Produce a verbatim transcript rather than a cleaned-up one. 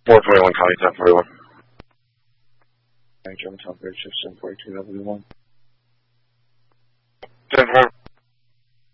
four twenty-one, County ten forty-one. Germantown Bridge, seven forty-two W one. ten four.